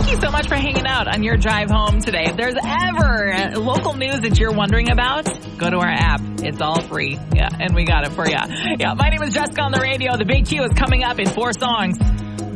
Thank you so much for hanging out on your drive home today. If there's ever local news that you're wondering about, go to our app. It's all free. Yeah, and we got it for you. Yeah, my name is Jessica on the radio. The Big Q is coming up in 4 songs.